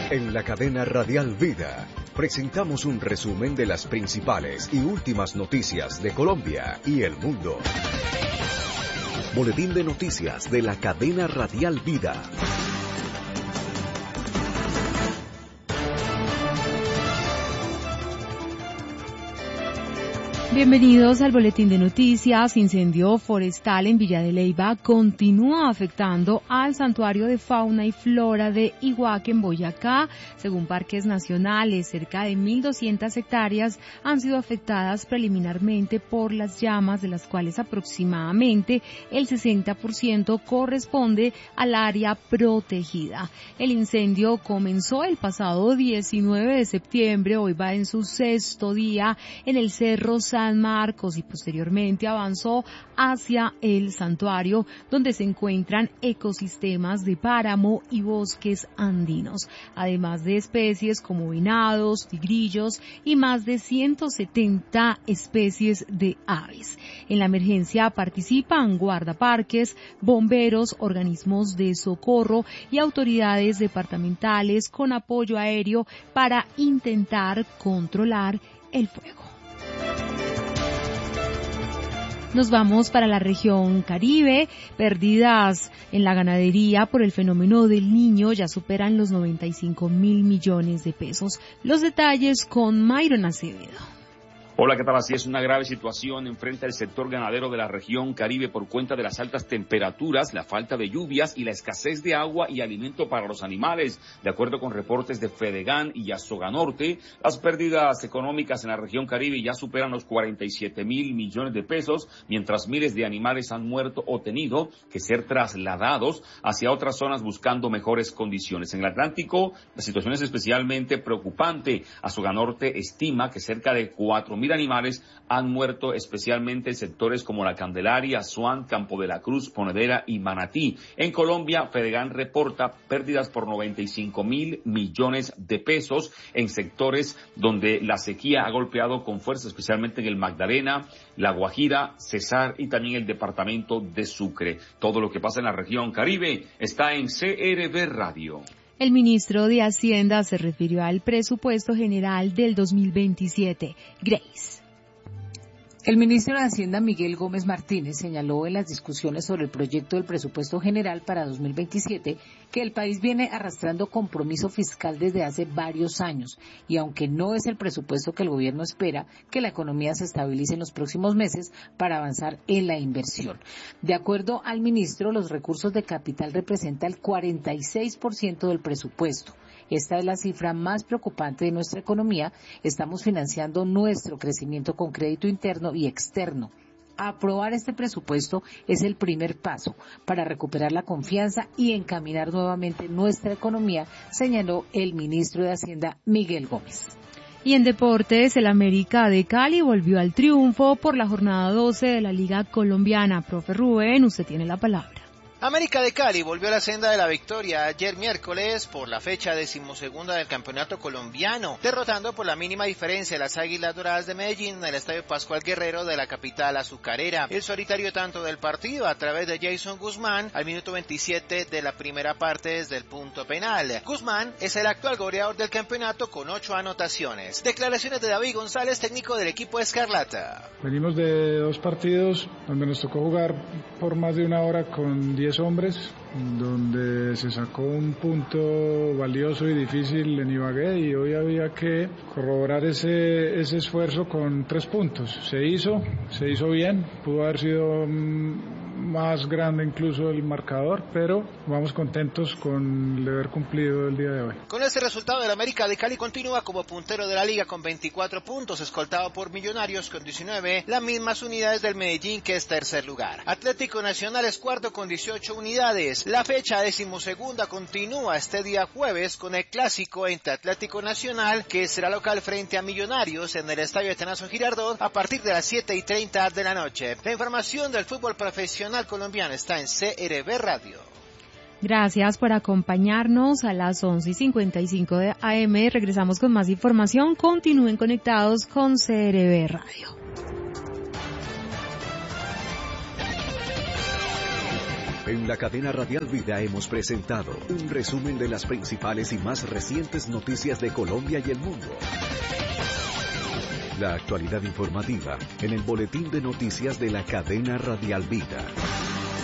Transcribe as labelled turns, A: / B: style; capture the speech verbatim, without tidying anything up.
A: En la cadena Radial Vida presentamos un resumen de las principales y últimas noticias de Colombia y el mundo. Boletín de noticias de la cadena Radial Vida.
B: Bienvenidos al Boletín de Noticias. Incendio forestal en Villa de Leyva continúa afectando al Santuario de Fauna y Flora de Iguaque en Boyacá. Según parques nacionales, cerca de mil doscientas hectáreas han sido afectadas preliminarmente por las llamas, de las cuales aproximadamente el sesenta por ciento corresponde al área protegida. El incendio comenzó el pasado diecinueve de septiembre, hoy va en su sexto día en el Cerro San Marcos y posteriormente avanzó hacia el santuario, donde se encuentran ecosistemas de páramo y bosques andinos, además de especies como venados, tigrillos y más de ciento setenta especies de aves. En la emergencia participan guardaparques, bomberos, organismos de socorro y autoridades departamentales con apoyo aéreo para intentar controlar el fuego. Nos vamos para la región Caribe. Pérdidas en la ganadería por el fenómeno del Niño ya superan los noventa y cinco mil millones de pesos. Los detalles con Mayron Acevedo.
C: Hola, ¿qué tal? Así es, una grave situación enfrenta el sector ganadero de la región Caribe por cuenta de las altas temperaturas, la falta de lluvias y la escasez de agua y alimento para los animales. De acuerdo con reportes de Fedegan y Azoganorte, las pérdidas económicas en la región Caribe ya superan los cuarenta y siete mil millones de pesos, mientras miles de animales han muerto o tenido que ser trasladados hacia otras zonas buscando mejores condiciones. En el Atlántico, la situación es especialmente preocupante. Azoganorte estima que cerca de cuatro mil animales han muerto, especialmente en sectores como La Candelaria, Asuán, Campo de la Cruz, Ponedera y Manatí. En Colombia, Fedegan reporta pérdidas por noventa y cinco mil millones de pesos en sectores donde la sequía ha golpeado con fuerza, especialmente en el Magdalena, La Guajira, Cesar y también el departamento de Sucre. Todo lo que pasa en la región Caribe está en C R V Radio.
B: El ministro de Hacienda se refirió al presupuesto general del dos mil veintisiete. Grace.
D: El ministro de Hacienda, Miguel Gómez Martínez, señaló en las discusiones sobre el proyecto del presupuesto general para dos mil veintisiete que el país viene arrastrando compromiso fiscal desde hace varios años y aunque no es el presupuesto que el gobierno espera, que la economía se estabilice en los próximos meses para avanzar en la inversión. De acuerdo al ministro, los recursos de capital representan el cuarenta y seis por ciento del presupuesto. Esta es la cifra más preocupante de nuestra economía. Estamos financiando nuestro crecimiento con crédito interno y externo. Aprobar este presupuesto es el primer paso para recuperar la confianza y encaminar nuevamente nuestra economía, señaló el ministro de Hacienda, Miguel Gómez.
B: Y en deportes, el América de Cali volvió al triunfo por la jornada doce de la Liga Colombiana. Profe Rubén, usted tiene la palabra.
E: América de Cali volvió a la senda de la victoria ayer miércoles por la fecha decimosegunda del campeonato colombiano, derrotando por la mínima diferencia a las Águilas Doradas de Medellín en el Estadio Pascual Guerrero de la capital azucarera. El solitario tanto del partido a través de Jason Guzmán al minuto veintisiete de la primera parte desde el punto penal. Guzmán es el actual goleador del campeonato con ocho anotaciones. Declaraciones de David González, técnico del equipo Escarlata.
F: Venimos de dos partidos donde nos tocó jugar por más de una hora con diez hombres, donde se sacó un punto valioso y difícil en Ibagué y hoy había que corroborar ese, ese esfuerzo con tres puntos. Se hizo, se hizo bien, pudo haber sido más grande incluso el marcador, pero vamos contentos con el haber cumplido el día de hoy.
E: Con este resultado, el América de Cali continúa como puntero de la liga con veinticuatro puntos, escoltado por Millonarios con diecinueve, las mismas unidades del Medellín, que es tercer lugar. Atlético Nacional es cuarto con dieciocho unidades. La fecha decimosegunda continúa este día jueves con el clásico entre Atlético Nacional, que será local frente a Millonarios en el Estadio Atanasio Girardot a partir de las siete y treinta de la noche. La información del fútbol profesional colombiano está en C R V Radio.
B: Gracias por acompañarnos a las once y cincuenta y cinco de A M. Regresamos con más información. Continúen conectados con C R V Radio.
A: En la cadena Radial Vida hemos presentado un resumen de las principales y más recientes noticias de Colombia y el mundo. La actualidad informativa en el boletín de noticias de la cadena Radial Vida.